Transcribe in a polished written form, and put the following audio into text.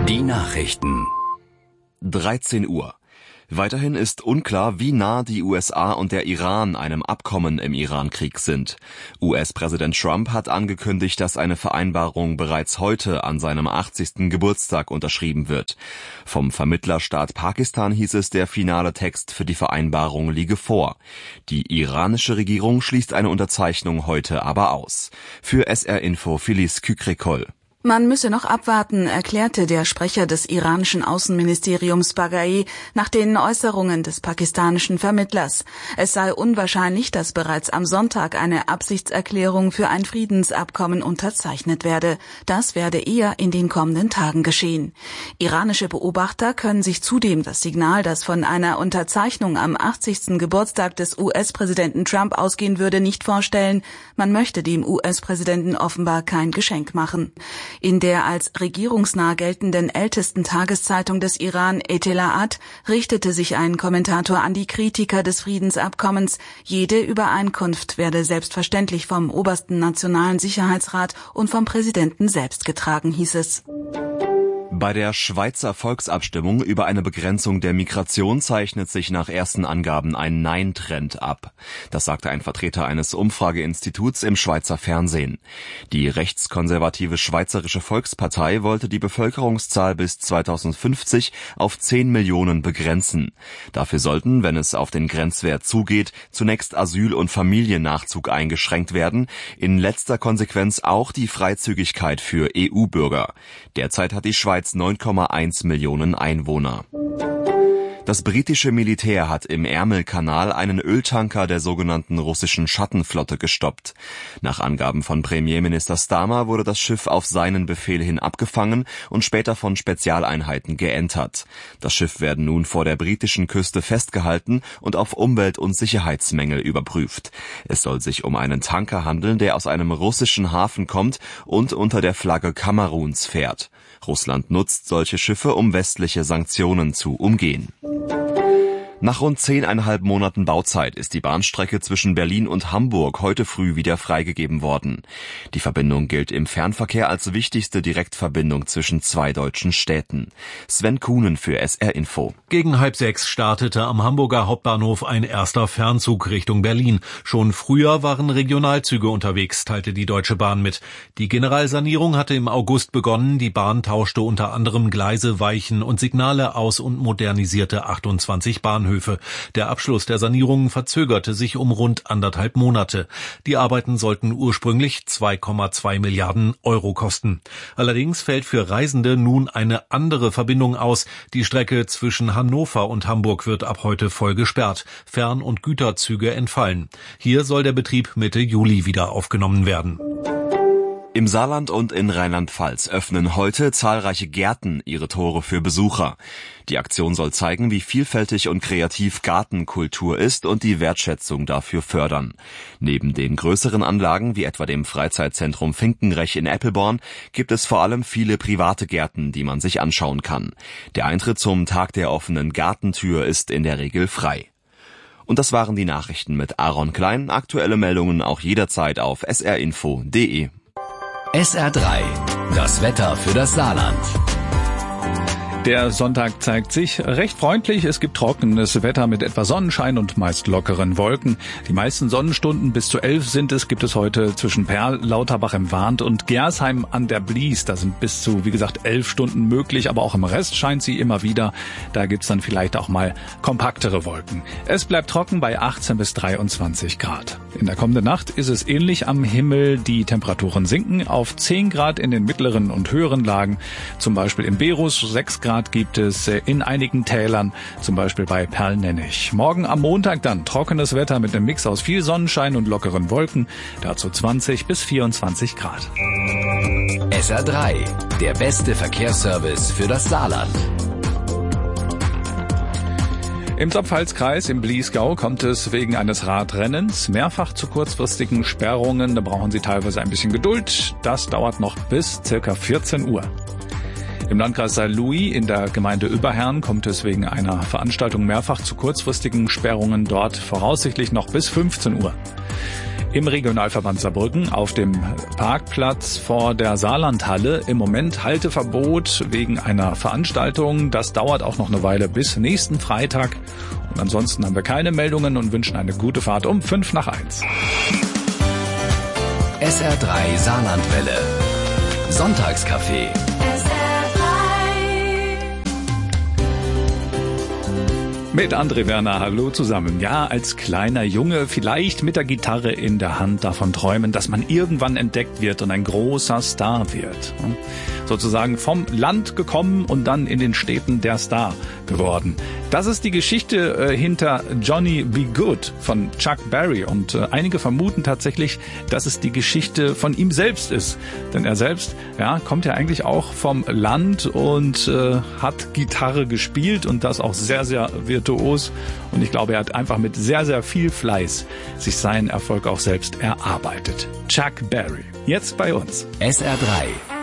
Die Nachrichten. 13 Uhr. Weiterhin ist unklar, wie nah die USA und der Iran einem Abkommen im Irankrieg sind. US-Präsident Trump hat angekündigt, dass eine Vereinbarung bereits heute an seinem 80. Geburtstag unterschrieben wird. Vom Vermittlerstaat Pakistan hieß es, der finale Text für die Vereinbarung liege vor. Die iranische Regierung schließt eine Unterzeichnung heute aber aus. Für SR Info Felice Kükrikol. Man müsse noch abwarten, erklärte der Sprecher des iranischen Außenministeriums Baghai nach den Äußerungen des pakistanischen Vermittlers. Es sei unwahrscheinlich, dass bereits am Sonntag eine Absichtserklärung für ein Friedensabkommen unterzeichnet werde. Das werde eher in den kommenden Tagen geschehen. Iranische Beobachter können sich zudem das Signal, das von einer Unterzeichnung am 80. Geburtstag des US-Präsidenten Trump ausgehen würde, nicht vorstellen. Man möchte dem US-Präsidenten offenbar kein Geschenk machen. In der als regierungsnah geltenden ältesten Tageszeitung des Iran, Etela'at, richtete sich ein Kommentator an die Kritiker des Friedensabkommens. Jede Übereinkunft werde selbstverständlich vom obersten Nationalen Sicherheitsrat und vom Präsidenten selbst getragen, hieß es. Bei der Schweizer Volksabstimmung über eine Begrenzung der Migration zeichnet sich nach ersten Angaben ein Nein-Trend ab. Das sagte ein Vertreter eines Umfrageinstituts im Schweizer Fernsehen. Die rechtskonservative Schweizerische Volkspartei wollte die Bevölkerungszahl bis 2050 auf 10 Millionen begrenzen. Dafür sollten, wenn es auf den Grenzwert zugeht, zunächst Asyl- und Familiennachzug eingeschränkt werden, in letzter Konsequenz auch die Freizügigkeit für EU-Bürger. Derzeit hat die Schweiz 9,1 Millionen Einwohner. Das britische Militär hat im Ärmelkanal einen Öltanker der sogenannten russischen Schattenflotte gestoppt. Nach Angaben von Premierminister Starmer wurde das Schiff auf seinen Befehl hin abgefangen und später von Spezialeinheiten geentert. Das Schiff werde nun vor der britischen Küste festgehalten und auf Umwelt- und Sicherheitsmängel überprüft. Es soll sich um einen Tanker handeln, der aus einem russischen Hafen kommt und unter der Flagge Kameruns fährt. Russland nutzt solche Schiffe, um westliche Sanktionen zu umgehen. Nach rund 10,5 Monaten Bauzeit ist die Bahnstrecke zwischen Berlin und Hamburg heute früh wieder freigegeben worden. Die Verbindung gilt im Fernverkehr als wichtigste Direktverbindung zwischen zwei deutschen Städten. Sven Kuhnen für SR Info. Gegen 5:30 startete am Hamburger Hauptbahnhof ein erster Fernzug Richtung Berlin. Schon früher waren Regionalzüge unterwegs, teilte die Deutsche Bahn mit. Die Generalsanierung hatte im August begonnen. Die Bahn tauschte unter anderem Gleise, Weichen und Signale aus und modernisierte 28 Bahnhöfe. Der Abschluss der Sanierungen verzögerte sich um rund 1,5 Monate. Die Arbeiten sollten ursprünglich 2,2 Milliarden Euro kosten. Allerdings fällt für Reisende nun eine andere Verbindung aus. Die Strecke zwischen Hannover und Hamburg wird ab heute voll gesperrt. Fern- und Güterzüge entfallen. Hier soll der Betrieb Mitte Juli wieder aufgenommen werden. Im Saarland und in Rheinland-Pfalz öffnen heute zahlreiche Gärten ihre Tore für Besucher. Die Aktion soll zeigen, wie vielfältig und kreativ Gartenkultur ist und die Wertschätzung dafür fördern. Neben den größeren Anlagen, wie etwa dem Freizeitzentrum Finkenrech in Eppelborn, gibt es vor allem viele private Gärten, die man sich anschauen kann. Der Eintritt zum Tag der offenen Gartentür ist in der Regel frei. Und das waren die Nachrichten mit Aaron Klein. Aktuelle Meldungen auch jederzeit auf srinfo.de. SR3, das Wetter für das Saarland. Der Sonntag zeigt sich recht freundlich. Es gibt trockenes Wetter mit etwa Sonnenschein und meist lockeren Wolken. Die meisten Sonnenstunden bis zu 11 gibt es heute zwischen Perl, Lauterbach im Warnt und Gersheim an der Blies. Da sind bis zu, 11 Stunden möglich, aber auch im Rest scheint sie immer wieder. Da gibt's dann vielleicht auch mal kompaktere Wolken. Es bleibt trocken bei 18 bis 23 Grad. In der kommenden Nacht ist es ähnlich am Himmel. Die Temperaturen sinken auf 10 Grad in den mittleren und höheren Lagen. Zum Beispiel in Berus 6 Grad gibt es in einigen Tälern, zum Beispiel bei Perlnennich. Morgen am Montag dann trockenes Wetter mit einem Mix aus viel Sonnenschein und lockeren Wolken, dazu 20 bis 24 Grad. SR3, der beste Verkehrsservice für das Saarland. Im Pfalzkreis im Bliesgau kommt es wegen eines Radrennens mehrfach zu kurzfristigen Sperrungen. Da brauchen Sie teilweise ein bisschen Geduld. Das dauert noch bis ca. 14 Uhr. Im Landkreis Saarlouis in der Gemeinde Überherrn kommt es wegen einer Veranstaltung mehrfach zu kurzfristigen Sperrungen, dort voraussichtlich noch bis 15 Uhr. im Regionalverband Saarbrücken auf dem Parkplatz vor der Saarlandhalle. Im Moment Halteverbot wegen einer Veranstaltung. Das dauert auch noch eine Weile bis nächsten Freitag. Und ansonsten haben wir keine Meldungen und wünschen eine gute Fahrt um 1:55. SR3 Saarlandwelle. Sonntagscafé. Mit André Werner, hallo zusammen. Ja, als kleiner Junge vielleicht mit der Gitarre in der Hand davon träumen, dass man irgendwann entdeckt wird und ein großer Star wird. Sozusagen vom Land gekommen und dann in den Städten der Star geworden. Das ist die Geschichte hinter Johnny B. Good von Chuck Berry und einige vermuten tatsächlich, dass es die Geschichte von ihm selbst ist. Denn er selbst kommt ja eigentlich auch vom Land und hat Gitarre gespielt und das auch sehr, sehr virtuos. Und ich glaube, er hat einfach mit sehr, sehr viel Fleiß sich seinen Erfolg auch selbst erarbeitet. Chuck Berry. Jetzt bei uns. SR3.